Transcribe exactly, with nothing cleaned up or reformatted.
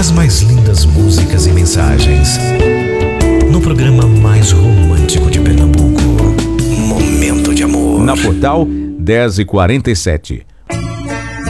As mais lindas músicas e mensagens. No programa mais romântico de Pernambuco, Momento de Amor. Na Portal, dez e quarenta e sete.